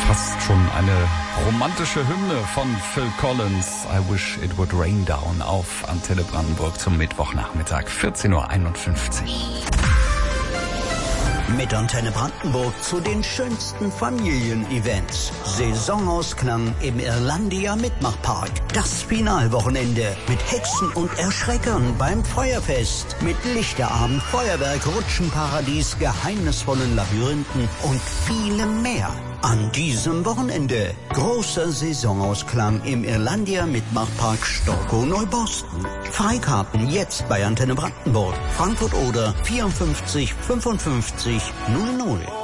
Fast schon eine romantische Hymne von Phil Collins. I wish it would rain down auf Antenne Brandenburg zum Mittwochnachmittag, 14:51 Uhr. Mit Antenne Brandenburg zu den schönsten Familienevents. Saisonausklang im Irlandia Mitmachpark. Das Finalwochenende mit Hexen und Erschreckern beim Feuerfest. Mit Lichterabend, Feuerwerk, Rutschenparadies, geheimnisvollen Labyrinthen und vielem mehr. An diesem Wochenende großer Saisonausklang im Irlandia Mitmachpark Storkow Neuboston. Freikarten jetzt bei Antenne Brandenburg. Frankfurt oder 54 55 00.